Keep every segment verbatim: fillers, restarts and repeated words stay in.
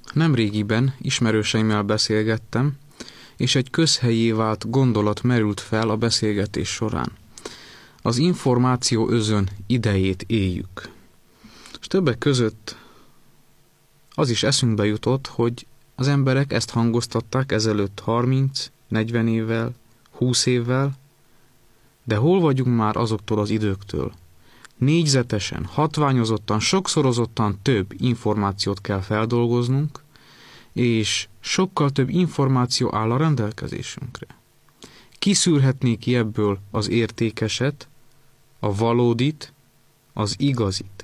Nemrégiben ismerőseimmel beszélgettem, és egy közhellyé vált gondolat merült fel a beszélgetés során. Az információ özön idejét éljük. És többek között az is eszünkbe jutott, hogy az emberek ezt hangoztatták ezelőtt harminc, negyven évvel, húsz évvel, de hol vagyunk már azoktól az időktől? Négyzetesen, hatványozottan, sokszorozottan több információt kell feldolgoznunk, és sokkal több információ áll a rendelkezésünkre. Kiszűrhetné ki ebből az értékeset, a valódit, az igazit.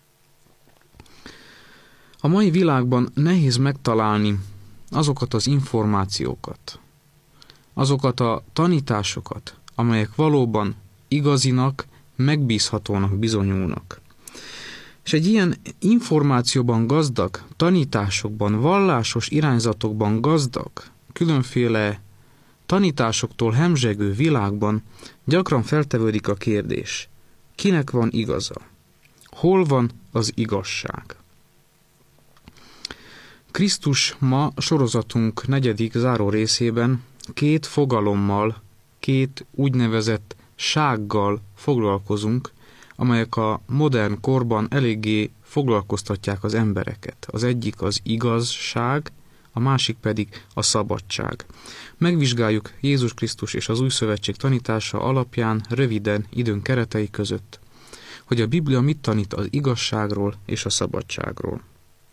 A mai világban nehéz megtalálni azokat az információkat, azokat a tanításokat, amelyek valóban igazinak, megbízhatónak bizonyulnak. És egy ilyen információban gazdag, tanításokban, vallásos irányzatokban gazdag, különféle tanításoktól hemzsegő világban gyakran feltevődik a kérdés, kinek van igaza? Hol van az igazság? Krisztus ma sorozatunk negyedik záró részében két fogalommal, két úgynevezett sággal foglalkozunk, amelyek a modern korban eléggé foglalkoztatják az embereket. Az egyik az igazság, a másik pedig a szabadság. Megvizsgáljuk Jézus Krisztus és az Új Szövetség tanítása alapján röviden időn keretei között, hogy a Biblia mit tanít az igazságról és a szabadságról.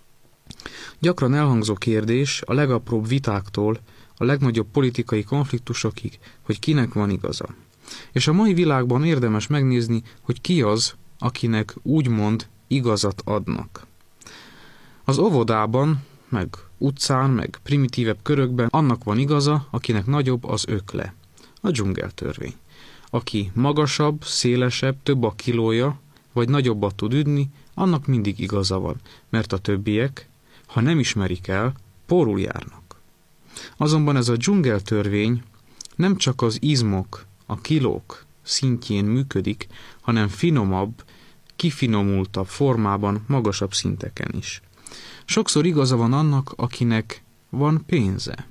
Gyakran elhangzó kérdés a legapróbb vitáktól a legnagyobb politikai konfliktusokig, hogy kinek van igaza. És a mai világban érdemes megnézni, hogy ki az, akinek úgymond igazat adnak. Az óvodában, meg utcán, meg primitívebb körökben annak van igaza, akinek nagyobb az ökle. A dzsungeltörvény. Aki magasabb, szélesebb, több a kilója, vagy nagyobbat tud üdni, annak mindig igaza van, mert a többiek, ha nem ismerik el, pórul járnak. Azonban ez a dzsungeltörvény nem csak az izmok, a kilók szintjén működik, hanem finomabb, kifinomultabb formában, magasabb szinteken is. Sokszor igaza van annak, akinek van pénze.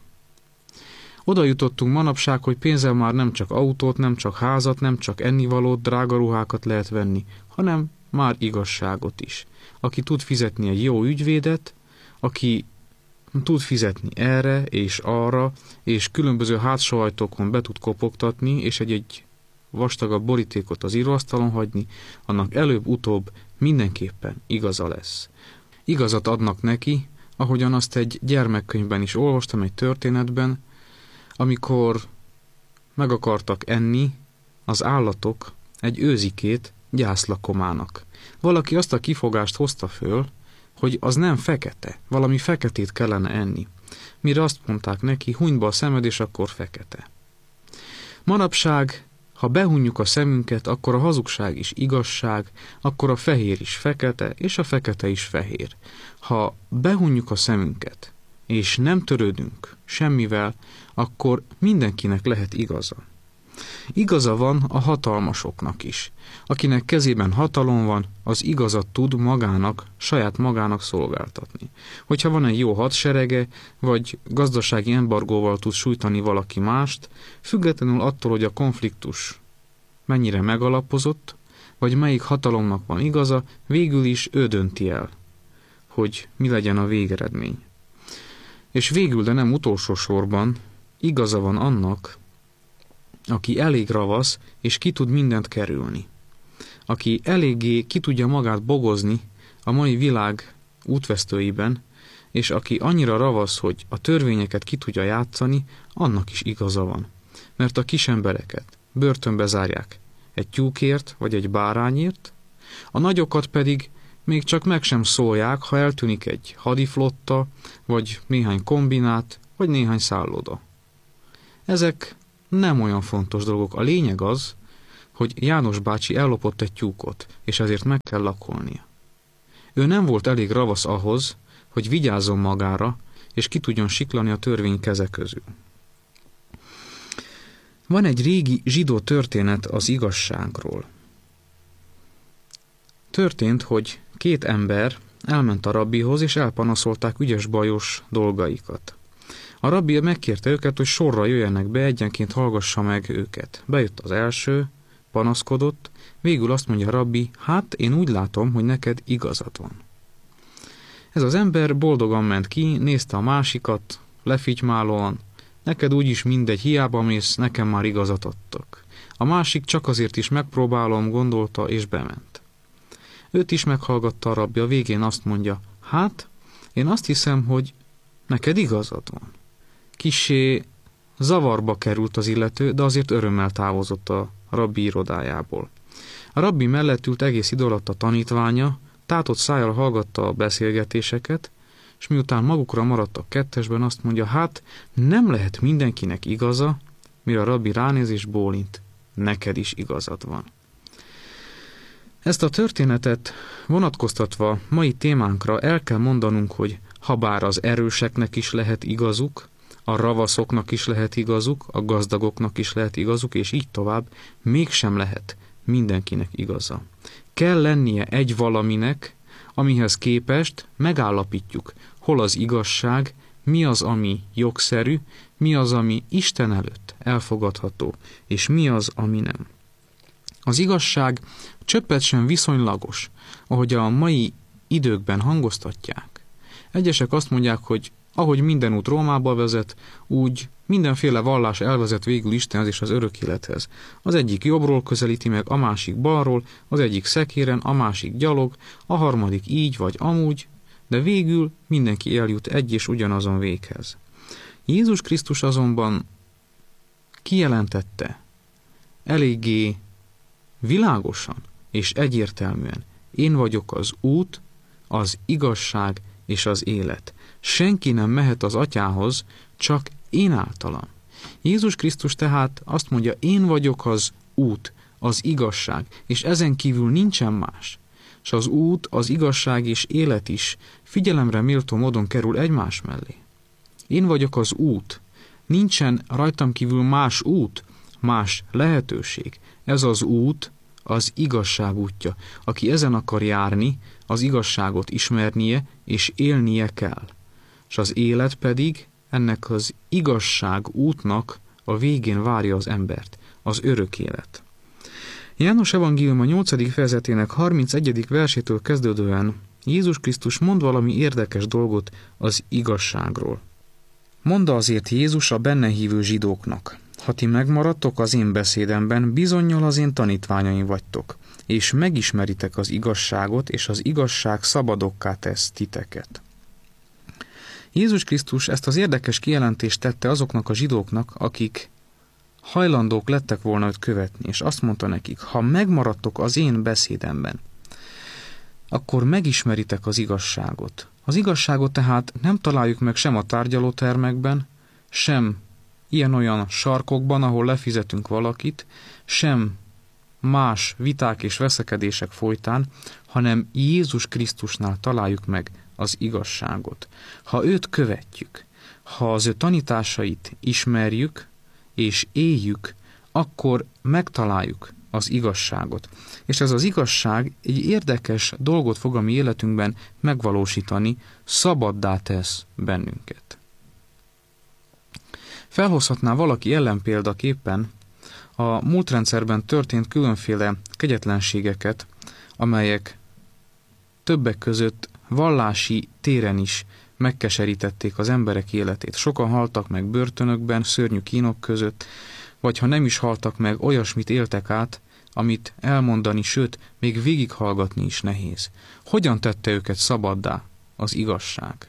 Oda jutottunk manapság, hogy pénzzel már nem csak autót, nem csak házat, nem csak ennivalót, drága ruhákat lehet venni, hanem már igazságot is. Aki tud fizetni egy jó ügyvédet, aki tud fizetni erre és arra, és különböző hátsó ajtókon be tud kopogtatni, és egy-egy vastagabb borítékot az íróasztalon hagyni, annak előbb-utóbb mindenképpen igaza lesz. Igazat adnak neki, ahogyan azt egy gyermekkönyvben is olvastam, egy történetben, amikor meg akartak enni az állatok egy őzikét gyászlakomának. Valaki azt a kifogást hozta föl, hogy az nem fekete, valami feketét kellene enni. Mire azt mondták neki, hunyd be a szemed, és akkor fekete. Manapság, ha behunjuk a szemünket, akkor a hazugság is igazság, akkor a fehér is fekete, és a fekete is fehér. Ha behunjuk a szemünket, és nem törődünk semmivel, akkor mindenkinek lehet igaza. Igaza van a hatalmasoknak is. Akinek kezében hatalom van, az igazat tud magának, saját magának szolgáltatni. Hogyha van egy jó hadserege, vagy gazdasági embargóval tud sújtani valaki mást, függetlenül attól, hogy a konfliktus mennyire megalapozott, vagy melyik hatalomnak van igaza, végül is ő dönti el, hogy mi legyen a végeredmény. És végül, de nem utolsó sorban, igaza van annak, aki elég ravasz, és ki tud mindent kerülni. Aki eléggé ki tudja magát bogozni a mai világ útvesztőiben, és aki annyira ravasz, hogy a törvényeket ki tudja játszani, annak is igaza van. Mert a kisembereket börtönbe zárják egy tyúkért, vagy egy bárányért, a nagyokat pedig még csak meg sem szólják, ha eltűnik egy hadiflotta, vagy néhány kombinát, vagy néhány szálloda. Ezek nem olyan fontos dolgok. A lényeg az, hogy János bácsi ellopott egy tyúkot, és ezért meg kell lakolnia. Ő nem volt elég ravasz ahhoz, hogy vigyázzon magára, és ki tudjon siklani a törvény keze közül. Van egy régi zsidó történet az igazságról. Történt, hogy két ember elment a rabbihoz, és elpanaszolták ügyes bajos dolgaikat. A rabbi megkérte őket, hogy sorra jöjjenek be, egyenként hallgassa meg őket. Bejött az első, panaszkodott, végül azt mondja a rabbi, hát én úgy látom, hogy neked igazad van. Ez az ember boldogan ment ki, nézte a másikat, lefitymálóan, neked úgyis mindegy, hiába mész, nekem már igazat adtak. A másik csak azért is megpróbálom, gondolta, és bement. Őt is meghallgatta a rabbi, a végén azt mondja, hát, én azt hiszem, hogy neked igazad van. Kissé zavarba került az illető, de azért örömmel távozott a rabbi irodájából. A rabbi mellett ült egész idő alatt a tanítványa, tátott szájjal hallgatta a beszélgetéseket, és miután magukra maradtak kettesben, azt mondja, hát nem lehet mindenkinek igaza, mire a rabbi ránéz és bólint, neked is igazad van. Ezt a történetet vonatkoztatva mai témánkra el kell mondanunk, hogy habár az erőseknek is lehet igazuk, a ravaszoknak is lehet igazuk, a gazdagoknak is lehet igazuk, és így tovább, mégsem lehet mindenkinek igaza. Kell lennie egy valaminek, amihez képest megállapítjuk, hol az igazság, mi az, ami jogszerű, mi az, ami Isten előtt elfogadható, és mi az, ami nem. Az igazság csöppet sem viszonylagos, ahogy a mai időkben hangoztatják. Egyesek azt mondják, hogy ahogy minden út Rómába vezet, úgy mindenféle vallás elvezet végül Istenhez és az örök élethez. Az egyik jobbról közelíti meg, a másik balról, az egyik szekéren, a másik gyalog, a harmadik így vagy amúgy, de végül mindenki eljut egy és ugyanazon véghez. Jézus Krisztus azonban kijelentette eléggé világosan és egyértelműen, én vagyok az út, az igazság és az élet. Senki nem mehet az Atyához, csak én általam. Jézus Krisztus tehát azt mondja, én vagyok az út, az igazság, és ezen kívül nincsen más. És az út, az igazság és élet is figyelemre méltó módon kerül egymás mellé. Én vagyok az út. Nincsen rajtam kívül más út, más lehetőség. Ez az út, az igazság útja. Aki ezen akar járni, az igazságot ismernie és élnie kell. És az élet pedig ennek az igazság útnak a végén várja az embert, az örök élet. János evangélium a nyolcadik fejezetének harmincegyedik versétől kezdődően Jézus Krisztus mond valami érdekes dolgot az igazságról. Mondta azért Jézus a benne hívő zsidóknak, ha ti megmaradtok az én beszédemben, bizonnyal az én tanítványaim vagytok, és megismeritek az igazságot, és az igazság szabadokká tesz titeket. Jézus Krisztus ezt az érdekes kijelentést tette azoknak a zsidóknak, akik hajlandók lettek volna őt követni, és azt mondta nekik, ha megmaradtok az én beszédemben, akkor megismeritek az igazságot. Az igazságot tehát nem találjuk meg sem a tárgyalótermekben, sem ilyen-olyan sarkokban, ahol lefizetünk valakit, sem más viták és veszekedések folytán, hanem Jézus Krisztusnál találjuk meg az igazságot. Ha őt követjük, ha az ő tanításait ismerjük és éljük, akkor megtaláljuk az igazságot. És ez az igazság egy érdekes dolgot fog a mi életünkben megvalósítani, szabaddá tesz bennünket. Felhozhatná valaki ellenpéldaképpen a múltrendszerben történt különféle kegyetlenségeket, amelyek többek között vallási téren is megkeserítették az emberek életét. Sokan haltak meg börtönökben, szörnyű kínok között, vagy ha nem is haltak meg, olyasmit éltek át, amit elmondani, sőt, még végighallgatni is nehéz. Hogyan tette őket szabaddá az igazság?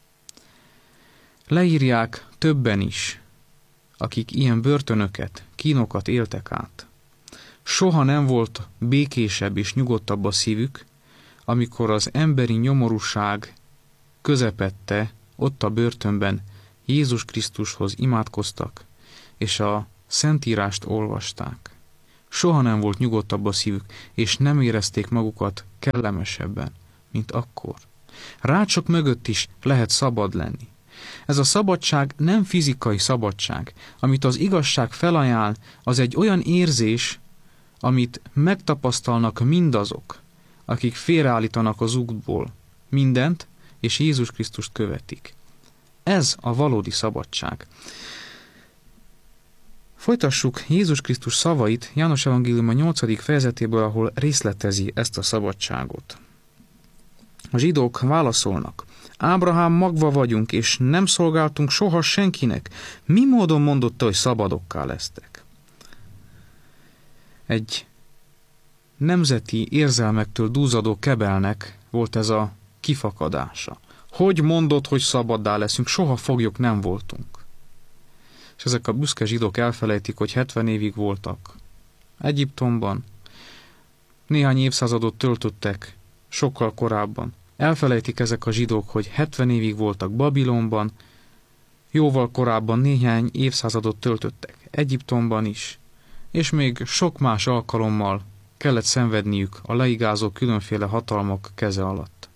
Leírják többen is, akik ilyen börtönöket, kínokat éltek át. Soha nem volt békésebb és nyugodtabb a szívük, amikor az emberi nyomorúság közepette, ott a börtönben Jézus Krisztushoz imádkoztak, és a Szentírást olvasták. Soha nem volt nyugodtabb a szívük, és nem érezték magukat kellemesebben, mint akkor. Rácsok mögött is lehet szabad lenni. Ez a szabadság nem fizikai szabadság. Amit az igazság felajánl, az egy olyan érzés, amit megtapasztalnak mindazok, akik félreállítanak az útból, mindent, és Jézus Krisztust követik. Ez a valódi szabadság. Folytassuk Jézus Krisztus szavait János Evangélium a nyolcadik fejezetéből, ahol részletezi ezt a szabadságot. A zsidók válaszolnak: Ábrahám magva vagyunk, és nem szolgáltunk soha senkinek. Mi módon mondotta, hogy szabadokká lesztek? Egy nemzeti érzelmektől dúzadó kebelnek volt ez a kifakadása. Hogy mondod, hogy szabaddá leszünk? Soha foglyok nem voltunk. És ezek a büszke zsidók elfelejtik, hogy hetven évig voltak Egyiptomban, néhány évszázadot töltöttek sokkal korábban. Elfelejtik ezek a zsidók, hogy hetven évig voltak Babilonban, jóval korábban néhány évszázadot töltöttek Egyiptomban is, és még sok más alkalommal kellett szenvedniük a leigázó különféle hatalmak keze alatt.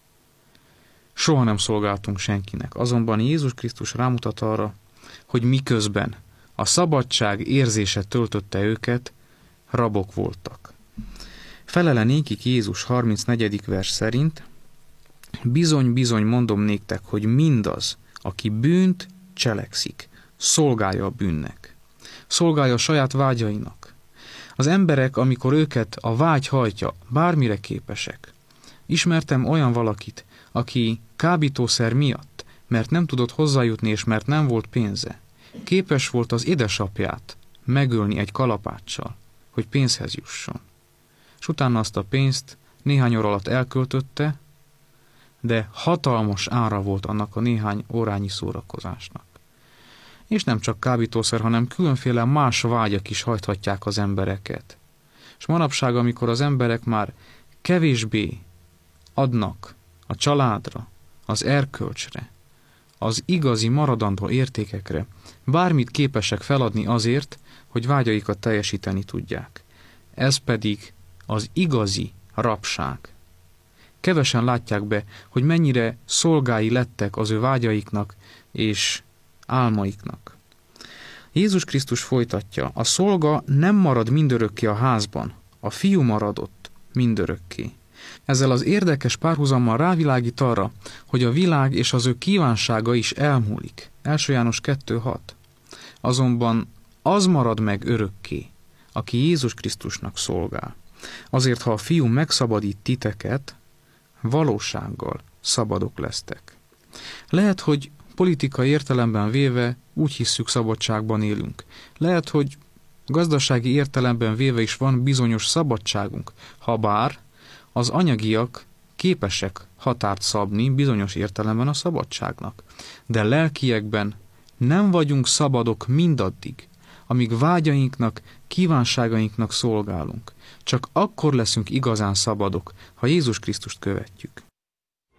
Soha nem szolgáltunk senkinek, azonban Jézus Krisztus rámutat arra, hogy miközben a szabadság érzése töltötte őket, rabok voltak. Felele nékik Jézus harmincnegyedik vers szerint: Bizony, bizony mondom néktek, hogy mindaz, aki bűnt cselekszik, szolgálja a bűnnek. Szolgálja a saját vágyainak. Az emberek, amikor őket a vágy hajtja, bármire képesek. Ismertem olyan valakit, aki kábítószer miatt, mert nem tudott hozzájutni, és mert nem volt pénze, képes volt az édesapját megölni egy kalapáccsal, hogy pénzhez jusson. És utána azt a pénzt néhány óra alatt elköltötte, de hatalmas ára volt annak a néhány órányi szórakozásnak. És nem csak kábítószer, hanem különféle más vágyak is hajthatják az embereket. És manapság, amikor az emberek már kevésbé adnak a családra, az erkölcsre, az igazi maradandó értékekre, bármit képesek feladni azért, hogy vágyaikat teljesíteni tudják. Ez pedig az igazi rabság. Kevesen látják be, hogy mennyire szolgái lettek az ő vágyaiknak és álmaiknak. Jézus Krisztus folytatja: a szolga nem marad mindörökké a házban, a fiú maradott mindörökké. Ezzel az érdekes párhuzammal rávilágít arra, hogy a világ és az ő kívánsága is elmúlik. első János kettő hat. Azonban az marad meg örökké, aki Jézus Krisztusnak szolgál. Azért, ha a fiú megszabadít titeket, valósággal szabadok lesztek. Lehet, hogy politikai értelemben véve úgy hisszük, szabadságban élünk. Lehet, hogy gazdasági értelemben véve is van bizonyos szabadságunk, habár az anyagiak képesek határt szabni bizonyos értelemben a szabadságnak. De lelkiekben nem vagyunk szabadok mindaddig, amíg vágyainknak, kívánságainknak szolgálunk. Csak akkor leszünk igazán szabadok, ha Jézus Krisztust követjük.